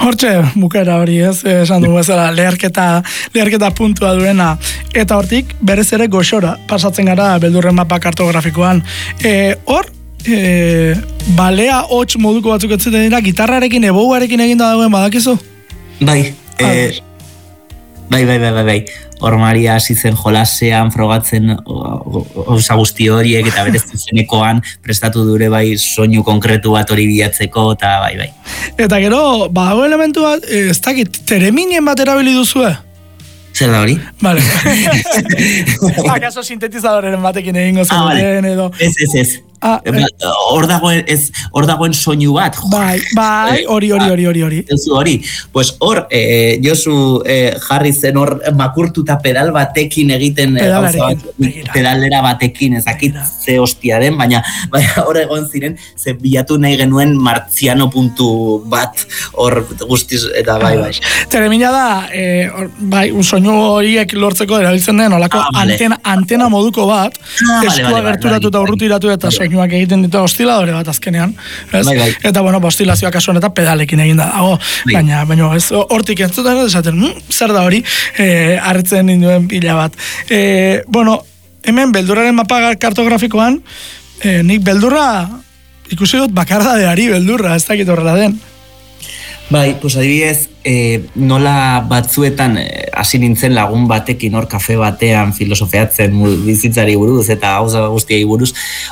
Hortxe, bukera hori ez, esan dugu ezala, leherketa puntua duena. Eta hortik, berez ere goxora, pasatzen gara beldurren mapa kartografikoan. Hor, balea hots moduko batzuk etzuten dira, gitarrarekin, ebouarekin eginda dagoen badakizu? Bai, bai. Hor Maria hasi zen jolasean, frogatzen gauza guzti horiek, eta berez zuzenekoan prestatu dure bai soinu konkretu bat hori bilatzeko, eta bai. Eta gero, badago elementu bat, ez dakit, tereminen bat erabili duzue? Zer da hori? Vale. Akaso sintetizadoren batekin egingo zenuten edo... Ez. Hor dagoen soinu bat. Bai, hori. Hori. Pues hor, Josu jarri zen hor makurtuta pedal batekin egiten pedalera batekin, ezakit ze hostia den, baina hor egon ziren, ze bilatu nahi genuen martziano puntu bat hor guztiz, eta bai. Teremina da, bai, un soinu horiek lortzeko erabiltzen den, olako antena moduko bat, eskua gerturatu eta urrutiratu eta soinuak egiten ditu ostiladore bat azkenean, ez? Bai. Eta bueno, ostilazioak kasuan eta pedalekin eginda dago, baina ez hortik entzuten esaten, zer da hori, harritzen ninduen pila bat. Bueno, hemen beldurraren mapa kartografikoan, nik beldurra ikusi dut bakardadeari beldurra, ez dakit horrela den. Bai, pues adibidez, nola batzuetan hasi nintzen lagun batekin hor kafe batean filosofeatzen bizitzari buruz eta gauza guztiei buruz,